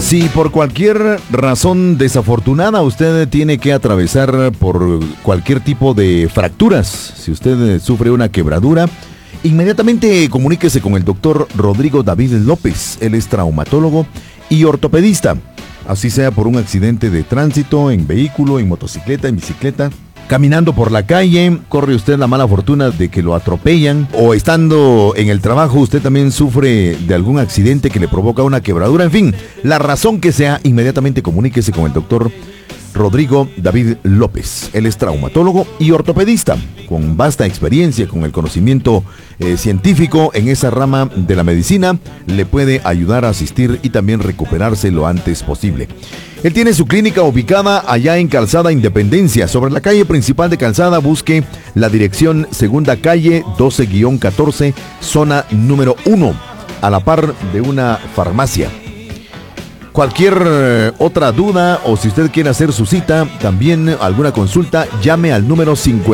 Si por cualquier razón desafortunada usted tiene que atravesar por cualquier tipo de fracturas, si usted sufre una quebradura, inmediatamente comuníquese con el doctor Rodrigo David López. Él es traumatólogo y ortopedista. Así sea por un accidente de tránsito, en vehículo, en motocicleta, en bicicleta, caminando por la calle, corre usted la mala fortuna de que lo atropellan, o estando en el trabajo usted también sufre de algún accidente que le provoca una quebradura. En fin, la razón que sea, inmediatamente comuníquese con el doctor Rodrigo David López. Él es traumatólogo y ortopedista, con vasta experiencia, con el conocimiento científico en esa rama de la medicina. Le puede ayudar a asistir y también recuperarse lo antes posible. Él tiene su clínica ubicada allá en Calzada Independencia, sobre la calle principal de Calzada. Busque la dirección Segunda Calle 12-14, zona número 1, a la par de una farmacia. Cualquier otra duda o si usted quiere hacer su cita, también alguna consulta, llame al número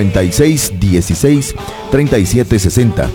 5616-3760.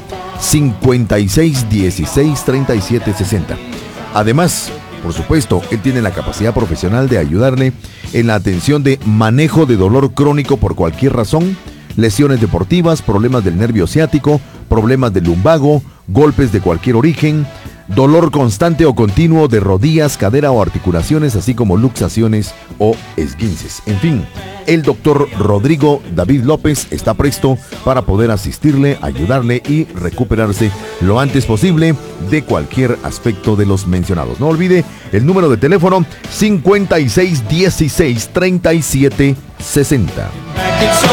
5616-3760. Además, por supuesto, él tiene la capacidad profesional de ayudarle en la atención de manejo de dolor crónico por cualquier razón, lesiones deportivas, problemas del nervio ciático, problemas del lumbago, golpes de cualquier origen, dolor constante o continuo de rodillas, cadera o articulaciones, así como luxaciones o esguinces. En fin, el doctor Rodrigo David López está presto para poder asistirle, ayudarle y recuperarse lo antes posible de cualquier aspecto de los mencionados. No olvide el número de teléfono 5616-3760.